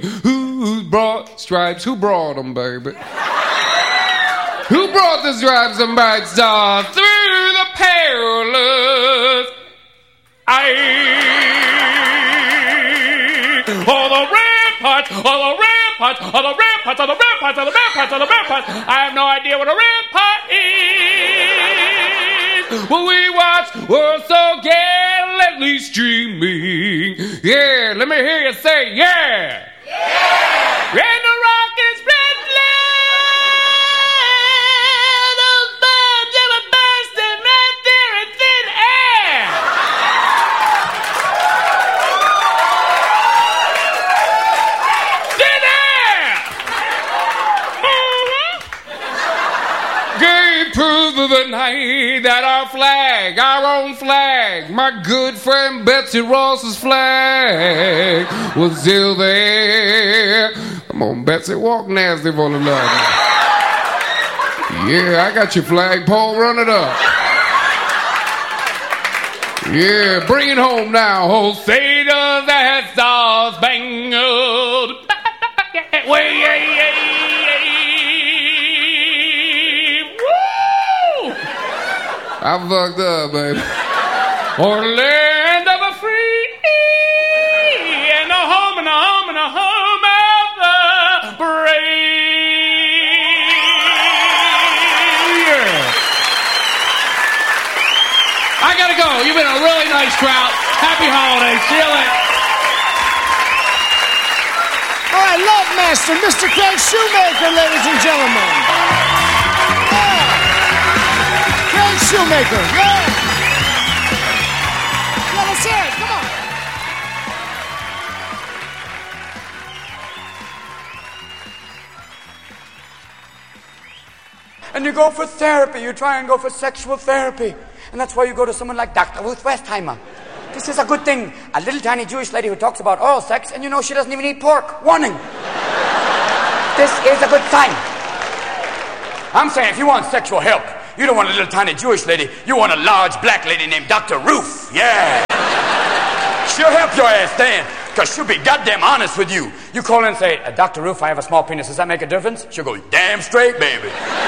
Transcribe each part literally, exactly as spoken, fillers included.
Who brought stripes? Who brought them, baby? Who brought the stripes and bright stars through the perilous ice? Oh, the ramparts, oh, the ramparts, oh, the ramparts, oh, the ramparts, oh, the ramparts, oh, the ramparts. I have no idea what a rampart is. Well, we watch world so gallantly streaming. Yeah, let me hear you say, yeah. Yeah. And the rockets spread loud, those bombs ever bursting right there in thin air. Thin air. Mm-hmm. Gave proof of the night that our flag, our own flag, my good friend Betsy Ross's flag was still there. Come on, Betsy, walk nasty for the love. Yeah, I got your flagpole, run it up. Yeah, bring it home now. Oh, say does that star spangled way, yeah, yeah, yeah. Woo! I fucked up, baby. Or the land of a free and a home and a home and a home of the brave. Yeah. I gotta go. You've been a really nice crowd. Happy holidays. See you later. All right, Love Master, Mister Craig Shoemaker, ladies and gentlemen. Yeah. Craig Shoemaker. Yeah. Let's hear it. Come on. And you go for therapy. You try and go for sexual therapy. And that's why you go to someone like Doctor Ruth Westheimer. This is a good thing. A little tiny Jewish lady who talks about oral sex, and you know she doesn't even eat pork. Warning. This is a good sign. I'm saying if you want sexual help, you don't want a little tiny Jewish lady. You want a large black lady named Doctor Ruth. Yeah. She'll help your ass then, because she'll be goddamn honest with you. You call in and say, uh, Doctor Ruth, I have a small penis. Does that make a difference? She'll go, damn straight, baby.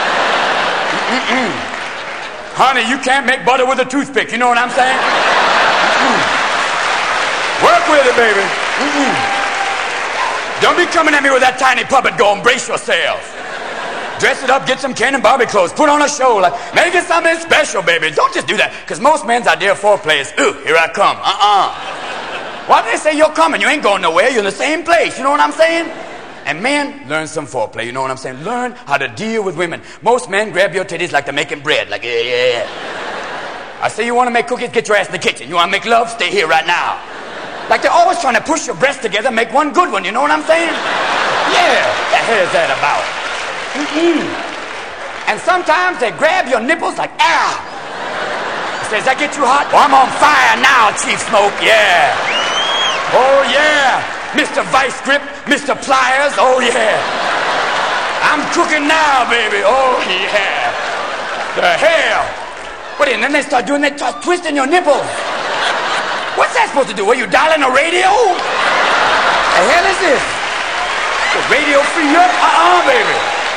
Mm-mm. Honey, you can't make butter with a toothpick. You know what I'm saying? Mm-mm. Work with it, baby. Mm-mm. Don't be coming at me with that tiny puppet. Go embrace yourself. Dress it up, get some Ken and Barbie clothes, put on a show, like, make it something special, baby. Don't just do that, because most men's idea of foreplay is, ooh, here I come. Uh-uh. Why do they say you're coming? You ain't going nowhere. You're in the same place. You know what I'm saying? And men, learn some foreplay. You know what I'm saying? Learn how to deal with women. Most men grab your titties like they're making bread. Like, yeah, yeah, yeah. I say you want to make cookies, get your ass in the kitchen. You want to make love, stay here right now. Like they're always trying to push your breasts together, make one good one. You know what I'm saying? Yeah. What the hell is that about? Mm-mm. And sometimes they grab your nipples like, ow. Says, that get you hot? Well, I'm on fire now, Chief Smoke. Yeah. Oh, yeah. Mister Vice Grip, Mister Pliers. Oh, yeah. I'm cooking now, baby. Oh, yeah. The hell. What, and then they start doing that, start twisting your nipples. What's that supposed to do? Are you dialing a radio? The hell is this? The radio free up? Uh-uh, baby.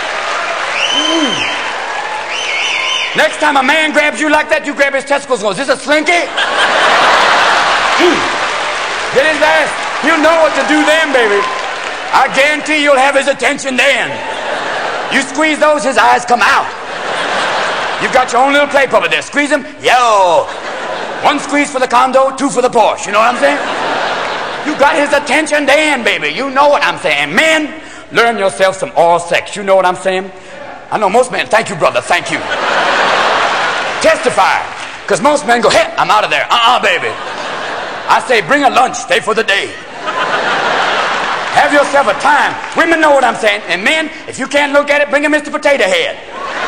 Mm. Next time a man grabs you like that, you grab his testicles and goes, is this a slinky? Mm. Get his ass. He'll know what to do then, baby. I guarantee you'll have his attention then. You squeeze those, his eyes come out. You've got your own little play puppet there. Squeeze him, yo. One squeeze for the condo, two for the Porsche. You know what I'm saying? You got his attention then, baby. You know what I'm saying. Men, learn yourself some oral sex. You know what I'm saying? I know most men. Thank you, brother. Thank you. Testify. Because most men go, hey, I'm out of there. Uh-uh, baby. I say, bring a lunch. Stay for the day. Have yourself a time. Women know what I'm saying. And men, if you can't look at it, bring a Mister Potato Head.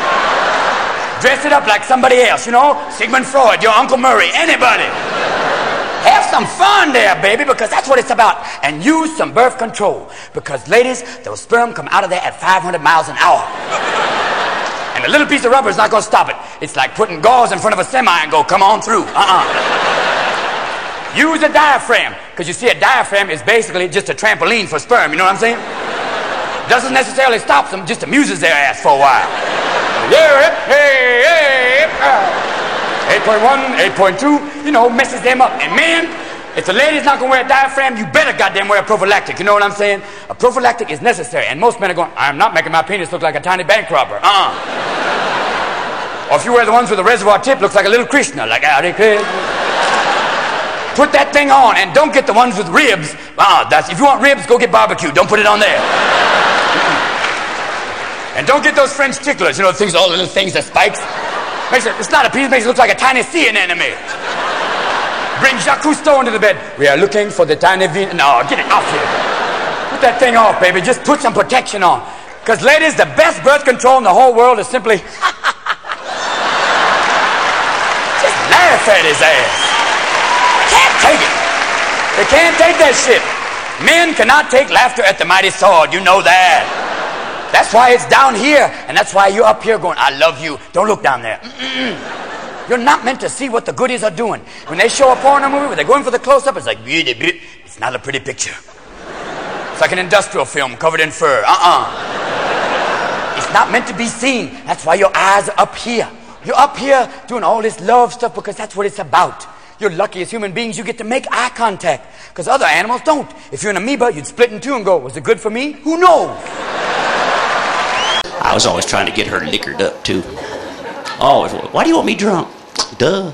Dress it up like somebody else, you know? Sigmund Freud, your Uncle Murray, anybody. Have some fun there, baby, because that's what it's about. And use some birth control. Because, ladies, the sperm come out of there at five hundred miles an hour. And a little piece of rubber is not going to stop it. It's like putting gauze in front of a semi and go, come on through. Uh-uh. Use a diaphragm, because you see a diaphragm is basically just a trampoline for sperm, you know what I'm saying? Doesn't necessarily stop them, just amuses their ass for a while. Yeah, hey, hey, uh, eight point one, eight point two, you know, messes them up. And man, if the lady's not going to wear a diaphragm, you better goddamn wear a prophylactic. You know what I'm saying? A prophylactic is necessary. And most men are going, I'm not making my penis look like a tiny bank robber. Uh-uh. Or if you wear the ones with a reservoir tip, looks like a little Krishna. Like, howdy, Krishna. Put that thing on, and don't get the ones with ribs. Uh-uh. That's, if you want ribs, go get barbecue. Don't put it on there. And don't get those French ticklers. You know, things, all the little things that spikes. Makes it, it's not a piece, it makes it look like a tiny sea anemone. Bring Jacques Cousteau into the bed. We are looking for the tiny vein. No, get it off here. Put that thing off, baby. Just put some protection on. Because, ladies, the best birth control in the whole world is simply just laugh at his ass. Can't take it. They can't take that shit. Men cannot take laughter at the mighty sword. You know that. That's why it's down here. And that's why you're up here going, I love you. Don't look down there. Mm-mm. You're not meant to see what the goodies are doing. When they show a porno movie, when they're going for the close-up, it's like, it's not a pretty picture. It's like an industrial film covered in fur. Uh-uh. It's not meant to be seen. That's why your eyes are up here. You're up here doing all this love stuff because that's what it's about. You're lucky as human beings you get to make eye contact because other animals don't. If you're an amoeba, you'd split in two and go, was it good for me? Who knows? I was always trying to get her liquored up, too. Always. Why do you want me drunk? Duh.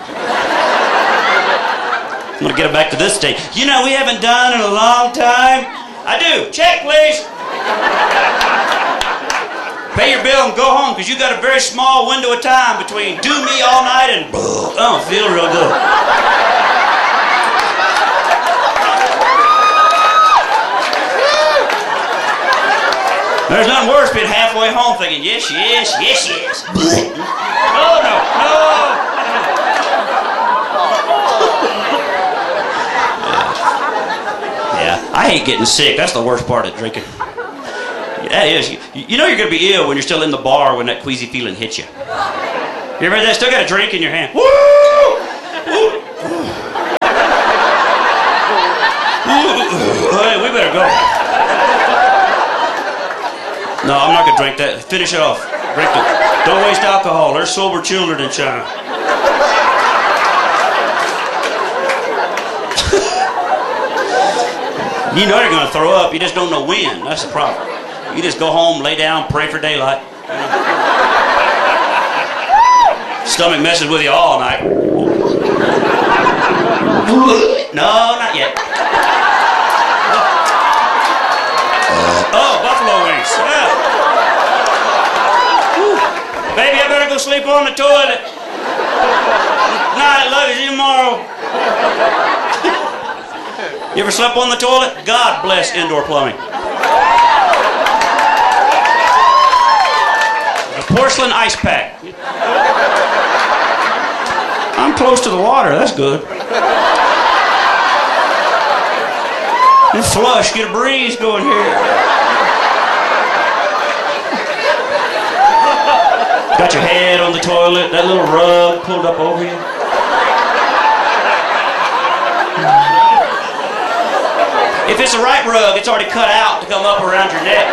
I'm gonna get her back to this state. You know, we haven't done in a long time. I do. Check, please. Pay your bill and go home, because you got a very small window of time between do me all night and I don't feel real good. There's nothing worse being halfway home thinking, yes, yes, yes, yes. Oh, no, no. Yeah. yeah, I hate getting sick. That's the worst part of drinking. That is. You, you know you're going to be ill when you're still in the bar when that queasy feeling hits you. You ever had that? Still got a drink in your hand. Woo! Woo! Hey, we better go. No, I'm not going to drink that. Finish it off. Drink it. Don't waste alcohol. There's sober children in China. You know you're going to throw up. You just don't know when. That's the problem. You just go home, lay down, pray for daylight. Stomach messes with you all night. No, not yet. Oh, buffalo wings. Yeah. Baby, I better go sleep on the toilet. Night, love you, see you tomorrow. You ever slept on the toilet? God bless indoor plumbing. A porcelain ice pack. I'm close to the water, that's good. And flush, get a breeze going here. Got your head on the toilet, that little rug pulled up over you. If it's the right rug, it's already cut out to come up around your neck.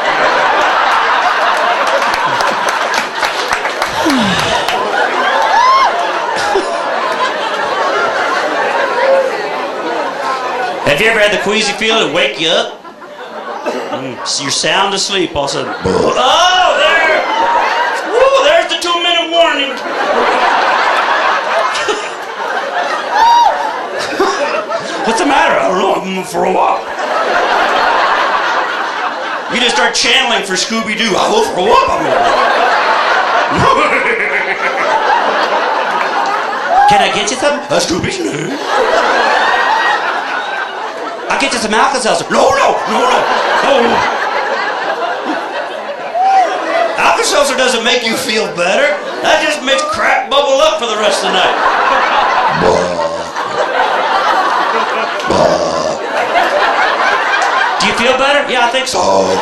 Have you ever had the queasy feeling wake you up? Mm, so you're sound asleep all of a sudden. Oh, there! Woo, there's the two-minute warning. What's the matter? I don't know, I'm gonna throw up. You just start channeling for Scooby-Doo. I will throw up. I'm gonna... Can I get you something? A Scooby-Doo. I'll get you some Alka-Seltzer. No, no, no, no, no. Alka-Seltzer doesn't make you feel better. That just makes crap bubble up for the rest of the night. Do you feel better? Yeah, I think so. Oh.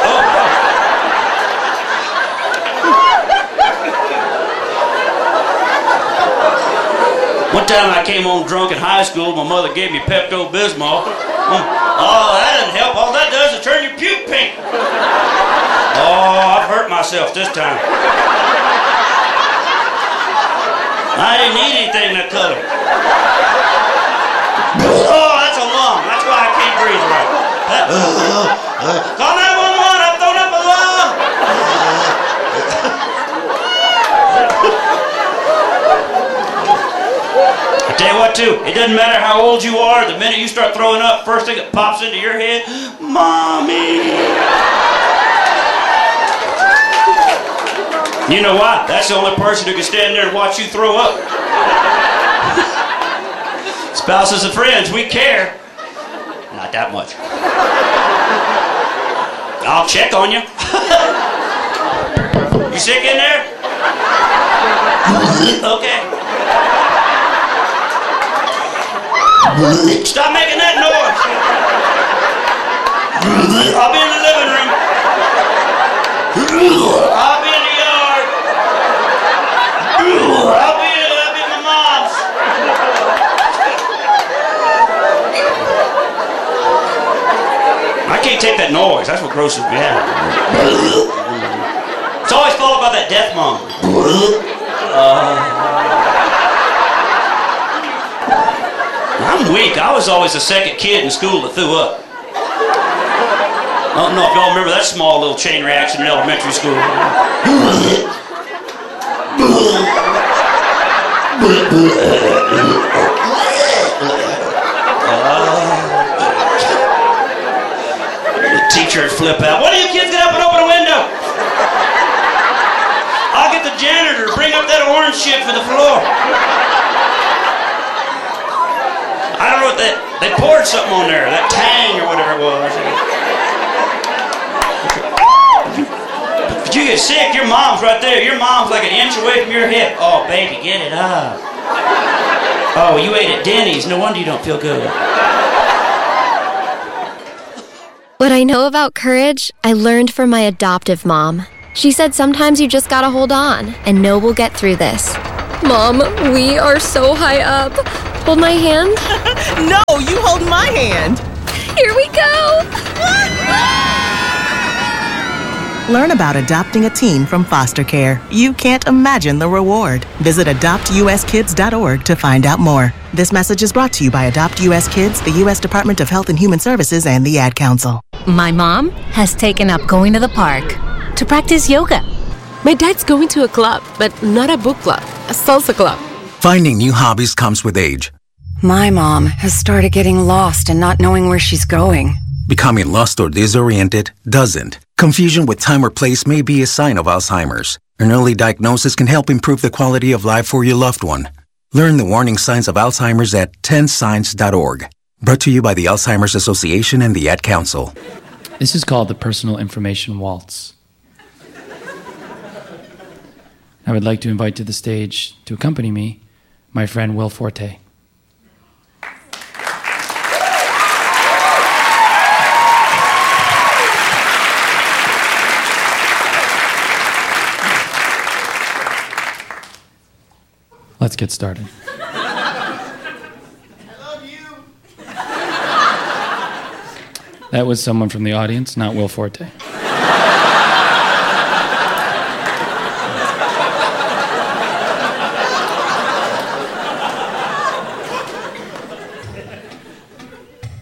One time I came home drunk in high school, my mother gave me Pepto-Bismol. Oh, that doesn't help. All that does is turn your puke pink. Oh, I've hurt myself this time. I didn't eat anything that color. Oh, that's a lung. That's why I can't breathe right. Call nine one one. I've thrown up a lung. I tell you what, too. It doesn't matter how old you are. The minute you start throwing up, first thing that pops into your head, Mommy. You know why? That's the only person who can stand there and watch you throw up. Spouses and friends, we care. Not that much. I'll check on you. You sick in there? Okay. Stop making that noise. I'll be in the living room. I'll be in the yard. I'll be, I'll be at my mom's. I can't take that noise. That's what grosses me out. It's always followed by that death moan. Uh, I'm weak. I was always the second kid in school that threw up. I don't know if y'all remember that small little chain reaction in elementary school. The teacher would flip out. Why do you kids get up and open a window? I'll get the janitor to bring up that orange shit for the floor. I don't know what that, they poured something on there, that Tang or whatever it was. If you get sick, your mom's right there. Your mom's like an inch away from your hip. Oh, baby, get it up. Oh, you ate at Denny's. No wonder you don't feel good. What I know about courage, I learned from my adoptive mom. She said sometimes you just gotta hold on and know we'll get through this. Mom, we are so high up. Hold my hand. No, you hold my hand. Here we go. Learn about adopting a teen from foster care. You can't imagine the reward. Visit adopt u s kids dot org to find out more. This message is brought to you by Adopt U S Kids, the U S Department of Health and Human Services, and the Ad Council. My mom has taken up going to the park to practice yoga. My dad's going to a club, but not a book club, a salsa club. Finding new hobbies comes with age. My mom has started getting lost and not knowing where she's going. Becoming lost or disoriented doesn't. Confusion with time or place may be a sign of Alzheimer's. An early diagnosis can help improve the quality of life for your loved one. Learn the warning signs of Alzheimer's at ten signs dot org. Brought to you by the Alzheimer's Association and the Ad Council. This is called the Personal Information Waltz. I would like to invite to the stage, to accompany me, my friend Will Forte. Let's get started. I love you. That was someone from the audience, not Will Forte.